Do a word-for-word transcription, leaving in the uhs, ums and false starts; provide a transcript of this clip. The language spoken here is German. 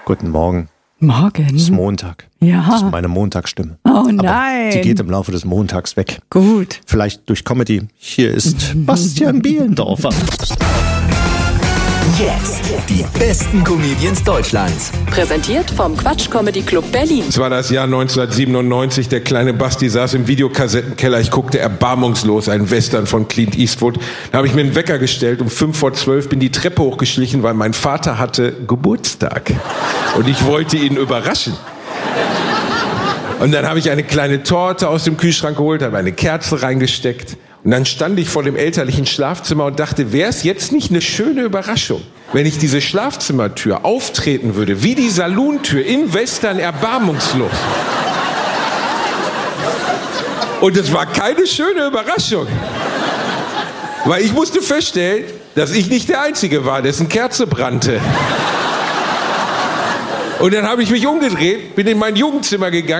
Guten Morgen. Morgen. Es ist Montag. Ja. Das ist meine Montagsstimme. Oh nein. Aber die geht im Laufe des Montags weg. Gut. Vielleicht durch Comedy. Hier ist Bastian Bielendorfer. Jetzt die besten Comedians Deutschlands. Präsentiert vom Quatsch Comedy Club Berlin. Es war das Jahr neunzehnhundertsiebenundneunzig. Der kleine Basti saß im Videokassettenkeller. Ich guckte erbarmungslos einen Western von Clint Eastwood. Da habe ich mir einen Wecker gestellt. Um fünf vor zwölf bin die Treppe hochgeschlichen, weil mein Vater hatte Geburtstag. Und ich wollte ihn überraschen. Und dann habe ich eine kleine Torte aus dem Kühlschrank geholt, habe eine Kerze reingesteckt. Und dann stand ich vor dem elterlichen Schlafzimmer und dachte, wäre es jetzt nicht eine schöne Überraschung, wenn ich diese Schlafzimmertür auftreten würde, wie die Salontür in Western erbarmungslos. Und es war keine schöne Überraschung. Weil ich musste feststellen, dass ich nicht der Einzige war, dessen Kerze brannte. Und dann habe ich mich umgedreht, bin in mein Jugendzimmer gegangen,